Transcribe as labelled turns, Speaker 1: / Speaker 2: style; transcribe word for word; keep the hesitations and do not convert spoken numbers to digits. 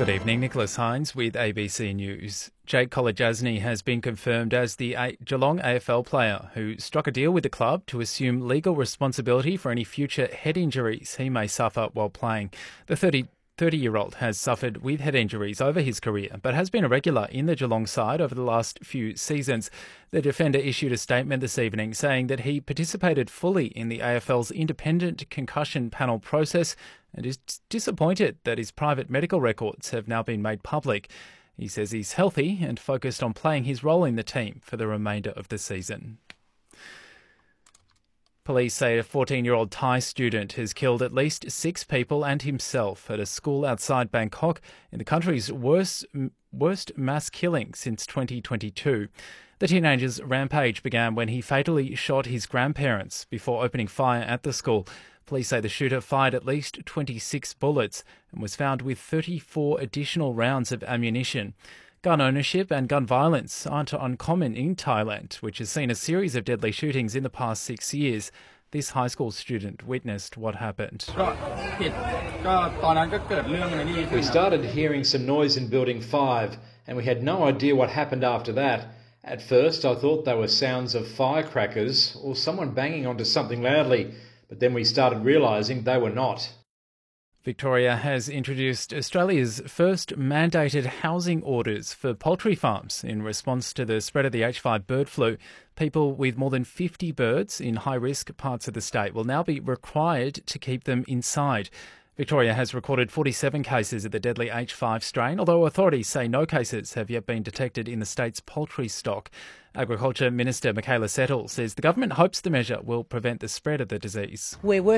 Speaker 1: Good evening, Nicholas Hines with A B C News. Jake Kolodjasny has been confirmed as the Geelong A F L player who struck a deal with the club to assume legal responsibility for any future head injuries he may suffer while playing. The thirty-year-old has suffered with head injuries over his career, but has been a regular in the Geelong side over the last few seasons. The defender issued a statement this evening saying that he participated fully in the A F L's independent concussion panel process and is disappointed that his private medical records have now been made public. He says he's healthy and focused on playing his role in the team for the remainder of the season. Police say a fourteen-year-old Thai student has killed at least six people and himself at a school outside Bangkok in the country's worst, worst mass killing since twenty twenty-two. The teenager's rampage began when he fatally shot his grandparents before opening fire at the school. Police say the shooter fired at least twenty-six bullets and was found with thirty-four additional rounds of ammunition. Gun ownership and gun violence aren't uncommon in Thailand, which has seen a series of deadly shootings in the past six years. This high school student witnessed what happened.
Speaker 2: We started hearing some noise in Building five, and we had no idea what happened after that. At first, I thought they were sounds of firecrackers or someone banging onto something loudly, but then we started realising they were not.
Speaker 1: Victoria has introduced Australia's first mandated housing orders for poultry farms in response to the spread of the H five bird flu. People with more than fifty birds in high-risk parts of the state will now be required to keep them inside. Victoria has recorded forty-seven cases of the deadly H five strain, although authorities say no cases have yet been detected in the state's poultry stock. Agriculture Minister Michaela Settle says the government hopes the measure will prevent the spread of the disease.
Speaker 3: We're working